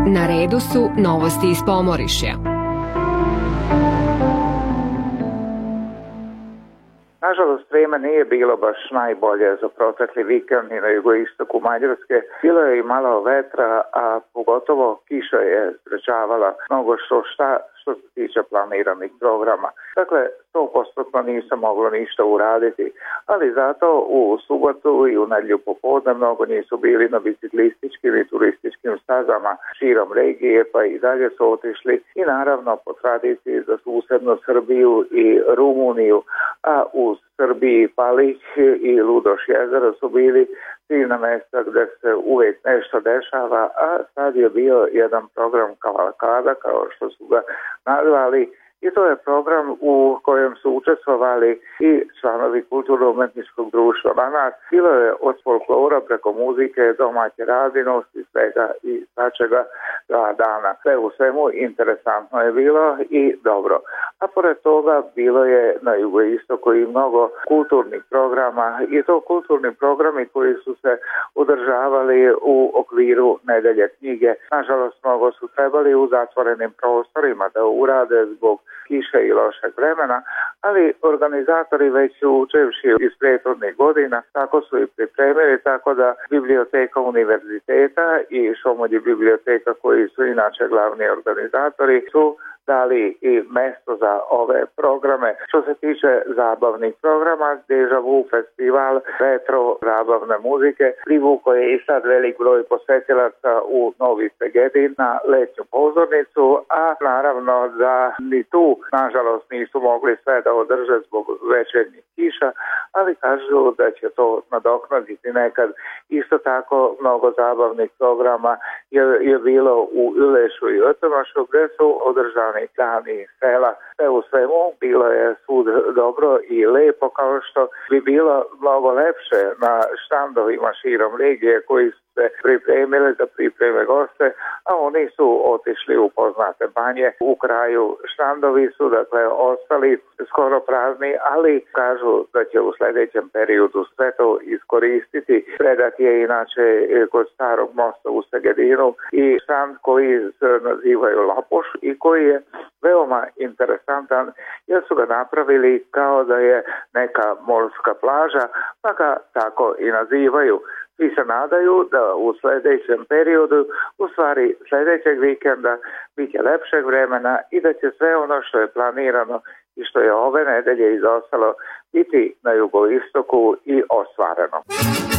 Na redu su novosti iz Pomorišja. Nažalost, vrijeme nije bilo baš najbolje za protekli vikend i na jugoistoku Mađarske. Bilo je i malo vetra, a pogotovo kiša je sprečavala mnogo što se tiče planiranih programa. Dakle, 100% nisam moglo ništa uraditi, ali zato u subotu i u nedjelju popodne mnogo nisu bili na biciklističkim i turističkim stazama širom regije, pa i dalje su otišli i naravno po tradiciji za susednu Srbiju i Rumuniju, a u Srbiji Palić i Ludoš jezero su bili ciljna mjesta gdje se uvijek nešto dešava, a sad je bio jedan program kavalkada, kao što su ga nazvali, i to je program u kojem su učestvovali i članovi kulturno-umetničkog društva Banat. Bilo je od folklora preko muzike, domaće radinosti, svega i svačega 2 dana. Sve u svemu interesantno je bilo i dobro. A pored toga bilo je na jugoistoku i mnogo kulturnih programa, i to kulturni programi koji su se održavali u okviru nedelje knjige. Nažalost, mnogo su trebali u zatvorenim prostorima da urade zbog kiše i lošeg vremena, ali organizatori već su učevši iz prethodnih godina, tako su i pripremili, tako da Biblioteka univerziteta i Šomolji biblioteka, koji su inače glavni organizatori, su dali i mesto za ove programe. Što se tiče zabavnih programa, Deja Vu festival retro zabavne muzike privuko je i sad velik broj posetilaca u Novi Segedin na letnju pozornicu, a naravno da ni tu nažalost nisu mogli sve da održe zbog večernjih kiša, ali kažu da će to nadoknaditi nekad. Isto tako mnogo zabavnih programa je bilo u Ilešu i Otomašu, gdje su održani dani sela. Sve u svemu bilo je svud dobro i lepo, kao što bi bilo mnogo lepše na štandovima širom regije koji su se pripremili da pripreme goste, a oni su otišli u poznate banje. U kraju štandovi su dakle ostali skoro prazni, ali kažu da će u sljedećem periodu sve to iskoristiti. Predat je inače kod Starog mosta u Segedinu i štand koji se nazivaju Lapoš i koji je veoma interesantan, jer su ga napravili kao da je neka morska plaža, pa ga tako i nazivaju. Svi se nadaju da u sljedećem periodu, u stvari sljedećeg vikenda, bit će lepšeg vremena i da će sve ono što je planirano i što je ove nedelje izostalo biti na jugoistoku i ostvareno.